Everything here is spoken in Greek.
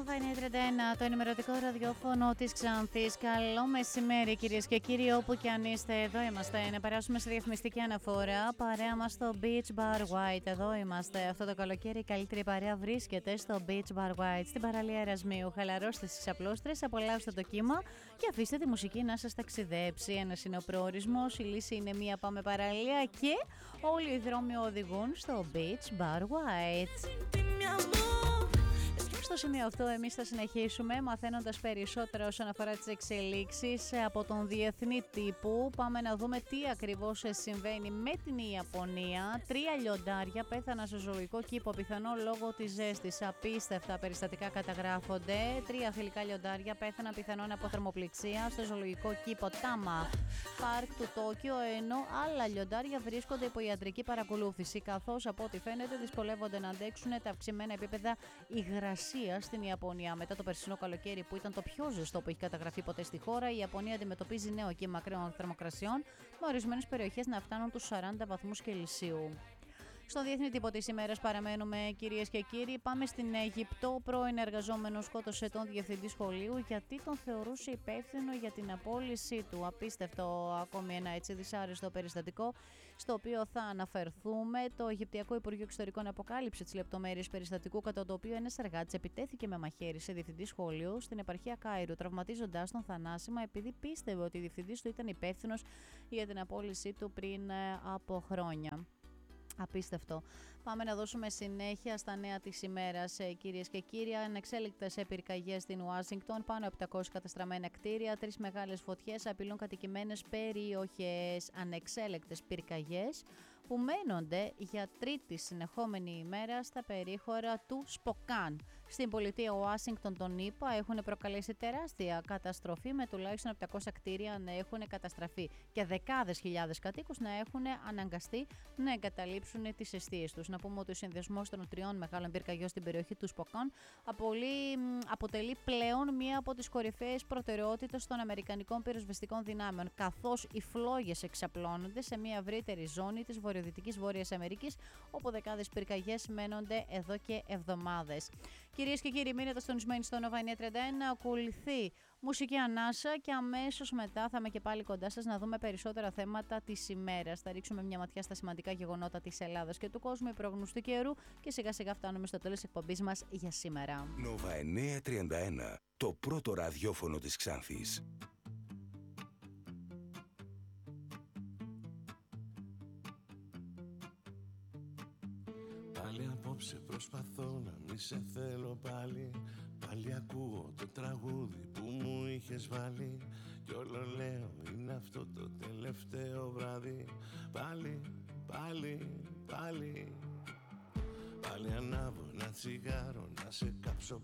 Nova 931, το ενημερωτικό ραδιόφωνο της Ξάνθης. Καλό μεσημέρι κυρίες και κύριοι, όπου και αν είστε. Εδώ είμαστε να περάσουμε σε διαφημιστική αναφορά. Παρέα μας στο Beach Bar White. Εδώ είμαστε. Αυτό το καλοκαίρι η καλύτερη παρέα βρίσκεται στο Beach Bar White, στην παραλία Ερασμίου. Χαλαρώστε στις ξαπλώστρες, απολαύστε το κύμα και αφήστε τη μουσική να σας ταξιδέψει. Ένας είναι ο προορισμός, η λύση είναι μία, πάμε παραλία και όλοι οι δρόμοι οδηγούν στο Beach Bar White. Στο σημείο αυτό εμείς θα συνεχίσουμε μαθαίνοντας περισσότερα όσον αφορά τις εξελίξεις από τον διεθνή τύπο. Πάμε να δούμε τι ακριβώς συμβαίνει με την Ιαπωνία. 3 λιοντάρια πέθαναν στο ζωολογικό κήπο, πιθανό λόγω της ζέστης. Απίστευτα περιστατικά καταγράφονται. 3 θηλυκά λιοντάρια πέθαναν πιθανόν από θερμοπληξία στο ζωολογικό κήπο Τάμα Πάρκ του Τόκιο, ενώ άλλα λιοντάρια βρίσκονται υπό ιατρική παρακολούθηση, καθώς από ό,τι φαίνεται δυσκολεύονται να αντέξουν τα αυξημένα επίπεδα υγρασίας στην Ιαπωνία. Μετά το περσινό καλοκαίρι, που ήταν το πιο ζεστό που έχει καταγραφεί ποτέ στη χώρα, η Ιαπωνία αντιμετωπίζει νέο κύμα ακραίων θερμοκρασιών, με ορισμένες περιοχές να φτάνουν τους 40 βαθμούς Κελσίου. Στον διεθνή τύπο της ημέρας παραμένουμε, κυρίες και κύριοι. Πάμε στην Αίγυπτο. Πρώην εργαζόμενος σκότωσε τον διευθυντή σχολείου γιατί τον θεωρούσε υπεύθυνο για την απόλυσή του. Απίστευτο, ακόμη ένα έτσι δυσάρεστο περιστατικό, στο οποίο θα αναφερθούμε. Το Αιγυπτιακό Υπουργείο Εξωτερικών αποκάλυψε τις λεπτομέρειες περιστατικού, κατά το οποίο ένας εργάτης επιτέθηκε με μαχαίρι σε διευθυντή σχολείου στην επαρχία Κάιρου, τραυματίζοντας τον θανάσιμα επειδή πίστευε ότι ο διευθυντής του ήταν υπεύθυνος για την απόλυσή του πριν από χρόνια. Απίστευτο. Πάμε να δώσουμε συνέχεια στα νέα της ημέρας, κυρίες και κύριοι. Ανεξέλεγκτες πυρκαγιές στην Ουάσιγκτον, πάνω από 700 καταστραμμένα κτίρια, 3 μεγάλες φωτιές απειλούν κατοικημένες περιοχές. Ανεξέλεγκτες πυρκαγιές που μένονται για τρίτη συνεχόμενη ημέρα στα περίχωρα του Σποκάν. Στην πολιτεία Ουάσιγκτον των ΗΠΑ έχουν προκαλέσει τεράστια καταστροφή, με τουλάχιστον 700 κτίρια να έχουν καταστραφεί και δεκάδες χιλιάδες κατοίκους να έχουν αναγκαστεί να εγκαταλείψουν τις εστίες τους. Να πούμε ότι ο συνδυασμός των 3 μεγάλων πυρκαγιών στην περιοχή του Σποκάν αποτελεί πλέον μία από τις κορυφαίες προτεραιότητες των Αμερικανικών πυροσβεστικών δυνάμεων, καθώς οι φλόγες εξαπλώνονται σε μία ευρύτερη ζώνη της βορειοδυτικής Βόρειας Αμερικής, όπου δεκάδες πυρκαγιές μένονται εδώ και εβδομάδες. Κυρίες και κύριοι, μείνετε συντονισμένοι στο Nova 931. Ακολουθεί μουσική ανάσα και αμέσως μετά θα είμαι και πάλι κοντά σας να δούμε περισσότερα θέματα της ημέρας. Θα ρίξουμε μια ματιά στα σημαντικά γεγονότα της Ελλάδας και του κόσμου, η πρόγνωση του καιρού και σιγά σιγά φτάνουμε στο τέλος της εκπομπής μας για σήμερα. Nova 931, το πρώτο ραδιόφωνο της Ξάνθης. Πάλι απόψε προσπαθώ να μη σε θέλω πάλι. Πάλι ακούω το τραγούδι που μου είχες βάλει. Κι όλο λέω είναι αυτό το τελευταίο βράδυ. Πάλι, πάλι, πάλι. Πάλι ανάβω ένα τσιγάρο να σε κάψω